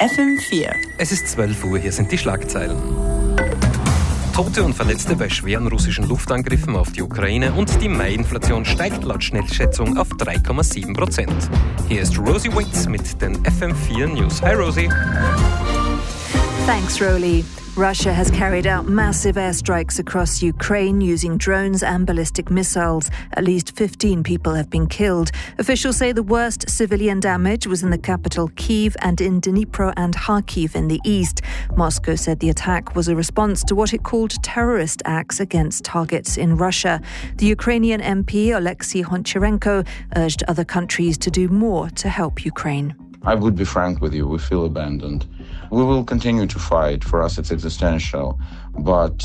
FM4. Es ist 12 Uhr, hier sind die Schlagzeilen. Tote und Verletzte bei schweren russischen Luftangriffen auf die Ukraine und die Mai-Inflation steigt laut Schnellschätzung auf 3,7%. Hier ist Rosie Witz mit den FM4 News. Hi Rosie. Thanks, Rolly. Russia has carried out massive airstrikes across Ukraine using drones and ballistic missiles. At least 15 people have been killed. Officials say the worst civilian damage was in the capital Kyiv and in Dnipro and Kharkiv in the east. Moscow said the attack was a response to what it called terrorist acts against targets in Russia. The Ukrainian MP Oleksiy Honcharenko urged other countries to do more to help Ukraine. I would be frank with you, we feel abandoned. We will continue to fight. For us, it's existential. But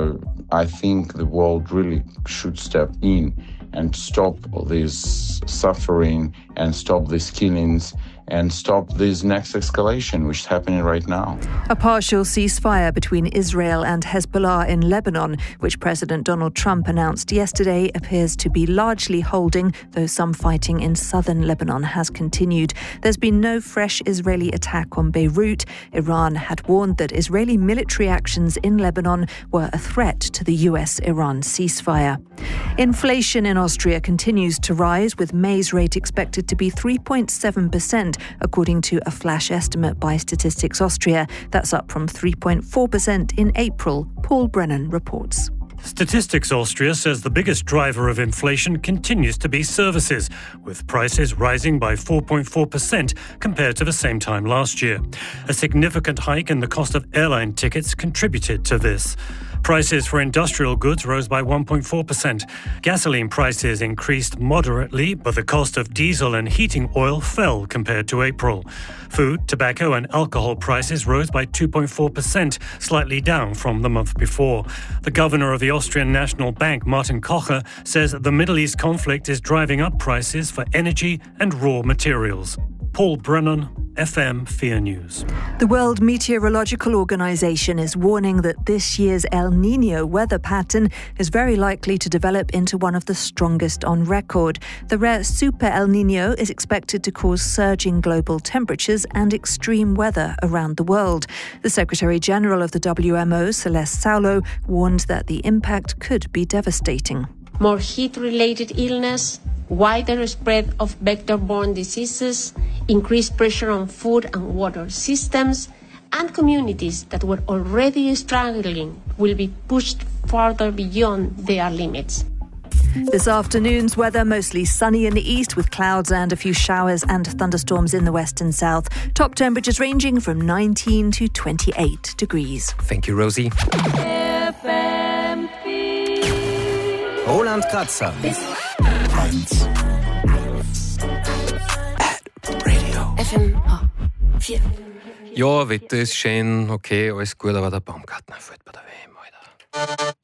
I think the world really should step in and stop this suffering and stop these killings and stop this next escalation, which is happening right now. A partial ceasefire between Israel and Hezbollah in Lebanon, which President Donald Trump announced yesterday, appears to be largely holding, though some fighting in southern Lebanon has continued. There's been no fresh Israeli attack on Beirut. Iran had warned that Israeli military actions in Lebanon were a threat to the US-Iran ceasefire. Inflation in Austria continues to rise, with May's rate expected to be 3.7%, according to a flash estimate by Statistics Austria. That's up from 3.4% in April. Paul Brennan reports. Statistics Austria says the biggest driver of inflation continues to be services, with prices rising by 4.4% compared to the same time last year. A significant hike in the cost of airline tickets contributed to this. Prices for industrial goods rose by 1.4%. Gasoline prices increased moderately, but the cost of diesel and heating oil fell compared to April. Food, tobacco and alcohol prices rose by 2.4%, slightly down from the month before. The governor of the Austrian National Bank, Martin Kocher, says the Middle East conflict is driving up prices for energy and raw materials. Paul Brennan, FM4 News. The World Meteorological Organization is warning that this year's El Niño weather pattern is very likely to develop into one of the strongest on record. The rare Super El Niño is expected to cause surging global temperatures and extreme weather around the world. The Secretary General of the WMO, Celeste Saulo, warned that the impact could be devastating. More heat-related illness, wider spread of vector-borne diseases, increased pressure on food and water systems, and communities that were already struggling will be pushed further beyond their limits. This afternoon's weather, mostly sunny in the east with clouds and a few showers and thunderstorms in the west and south. Top temperatures ranging from 19 to 28 degrees. Thank you, Rosie. Roland Kratzer. Radio. FM4. Ja, Wetter ist schön, okay, alles gut, aber der Baumgartner fällt bei der WM, Alter.